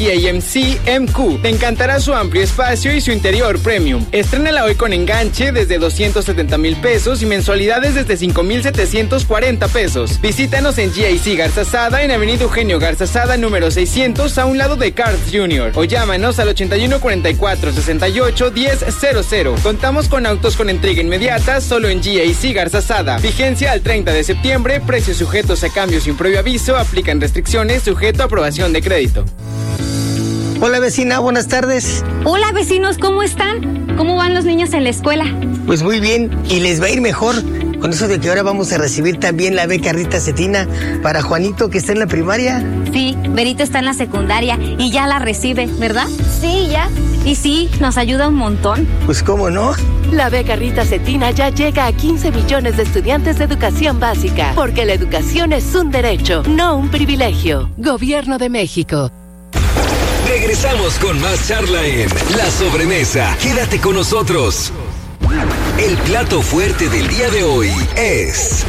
AMC MQ. Te encantará su amplio espacio y su interior premium. Estrénala hoy con enganche desde 270,000 pesos y mensualidades desde 5,740 pesos. Visítanos en GIC Garza Sada en Avenida Eugenio Garza Sada número 600 a un lado de Cards Jr. O llámanos al 81 44 68 1000. Contamos con autos con entrega inmediata solo en GIC Garza Sada. Vigencia al 30 de septiembre. Precios sujetos a cambios sin previo aviso. Aplican restricciones sujeto a aprobación de crédito. Hola vecina, buenas tardes. Hola vecinos, ¿cómo están? ¿Cómo van los niños en la escuela? Pues muy bien, y les va a ir mejor con eso de que ahora vamos a recibir también la beca Rita Cetina para Juanito, que está en la primaria. Sí, Berito está en la secundaria y ya la recibe, ¿verdad? Sí, ya. Y sí, nos ayuda un montón. Pues cómo no. La beca Rita Cetina ya llega a 15 millones de estudiantes de educación básica, porque la educación es un derecho, no un privilegio. Gobierno de México. Regresamos con más charla en La Sobremesa. Quédate con nosotros. El plato fuerte del día de hoy es...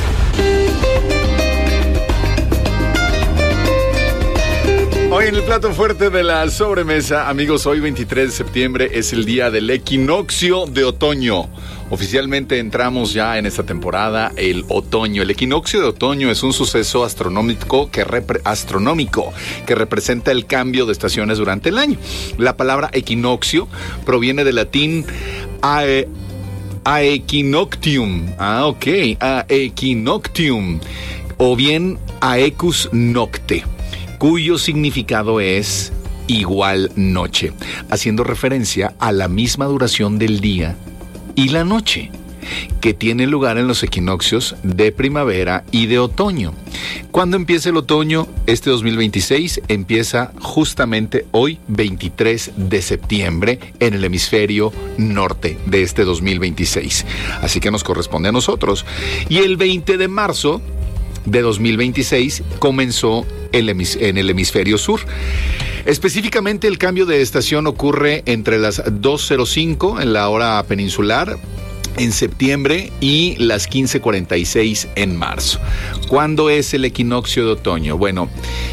Hoy en el plato fuerte de la sobremesa, amigos, hoy 23 de septiembre es el día del equinoccio de otoño. Oficialmente entramos ya en esta temporada, el otoño. El equinoccio de otoño es un suceso astronómico que representa el cambio de estaciones durante el año. La palabra equinoccio proviene del latín aequinoctium. Aequinoctium. O bien aequus nocte, cuyo significado es igual noche, haciendo referencia a la misma duración del día y la noche, que tiene lugar en los equinoccios de primavera y de otoño. ¿Cuándo empieza el otoño? Este 2026 empieza justamente hoy, 23 de septiembre, en el hemisferio norte de este 2026. Así que nos corresponde a nosotros. Y el 20 de marzo de 2026 comenzó en el hemisferio sur. Específicamente, el cambio de estación ocurre entre las 2:05 en la hora peninsular en septiembre y las 15:46 en marzo. ¿Cuándo es el equinoccio de otoño? Bueno,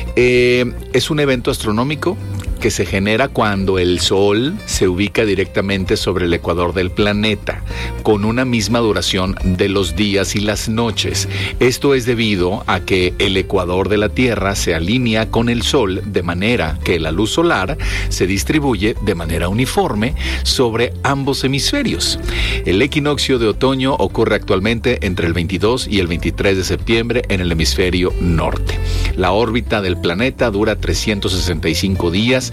es un evento astronómico que se genera cuando el Sol se ubica directamente sobre el ecuador del planeta, con una misma duración de los días y las noches. Esto es debido a que el ecuador de la Tierra se alinea con el Sol, de manera que la luz solar se distribuye de manera uniforme sobre ambos hemisferios. El equinoccio de otoño ocurre actualmente entre el 22 y el 23 de septiembre en el hemisferio norte. La órbita del planeta dura 365 días,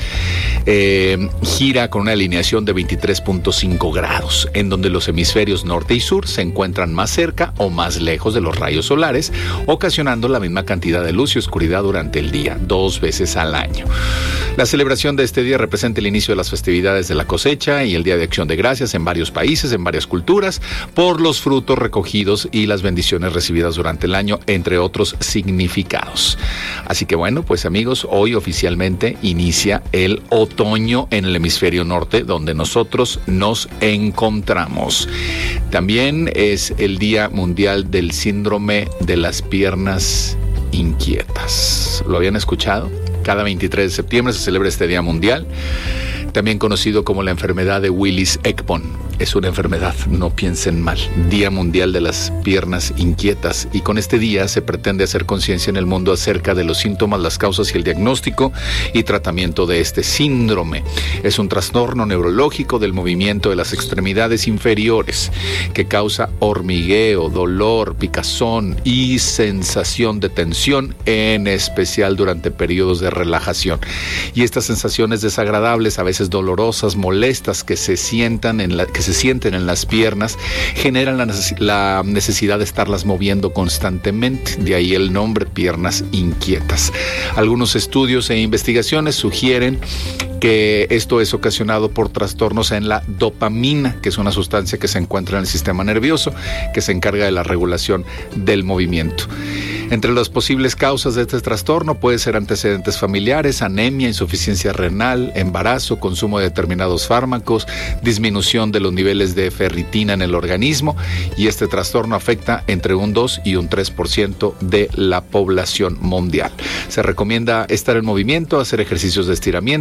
gira con una alineación de 23.5 grados, en donde los hemisferios norte y sur se encuentran más cerca o más lejos de los rayos solares, ocasionando la misma cantidad de luz y oscuridad durante el día, 2 veces al año. La celebración de este día representa el inicio de las festividades de la cosecha y el Día de Acción de Gracias en varios países, en varias culturas, por los frutos recogidos y las bendiciones recibidas durante el año, entre otros significados. Así que bueno, pues amigos, hoy oficialmente inicia el otoño en el hemisferio norte, donde nosotros nos encontramos. También es el Día Mundial del Síndrome de las Piernas Inquietas. ¿Lo habían escuchado? Cada 23 de septiembre se celebra este Día Mundial, también conocido como la enfermedad de Willis-Ekman. Es una enfermedad, no piensen mal. Día Mundial de las Piernas Inquietas. Y con este día se pretende hacer conciencia en el mundo acerca de los síntomas, las causas y el diagnóstico y tratamiento de este síndrome. Es un trastorno neurológico del movimiento de las extremidades inferiores que causa hormigueo, dolor, picazón y sensación de tensión, en especial durante periodos de relajación. Y estas sensaciones desagradables, a veces dolorosas, molestas, que se sienten en las piernas, generan la necesidad de estarlas moviendo constantemente. De ahí el nombre, piernas inquietas. Algunos estudios e investigaciones sugieren que esto es ocasionado por trastornos en la dopamina, que es una sustancia que se encuentra en el sistema nervioso, que se encarga de la regulación del movimiento. Entre las posibles causas de este trastorno puede ser antecedentes familiares, anemia, insuficiencia renal, embarazo, consumo de determinados fármacos, disminución de los niveles de ferritina en el organismo, y este trastorno afecta entre un 2 y un 3% de la población mundial. Se recomienda estar en movimiento, hacer ejercicios de estiramiento,